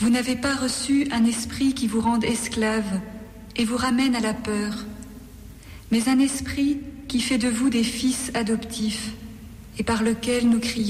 Vous n'avez pas reçu un esprit qui vous rende esclaves et vous ramène à la peur, mais un esprit qui fait de vous des fils adoptifs et par lequel nous crions